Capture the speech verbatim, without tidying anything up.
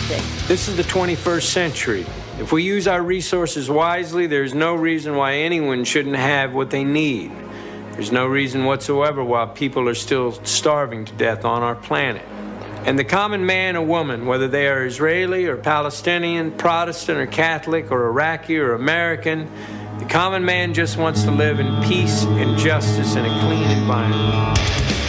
everything. This is the twenty-first century. If we use our resources wisely, there's no reason why anyone shouldn't have what they need. There's no reason whatsoever why people are still starving to death on our planet. And the common man or woman, whether they are Israeli or Palestinian, Protestant or Catholic or Iraqi or American, the common man just wants to live in peace and justice in a clean environment.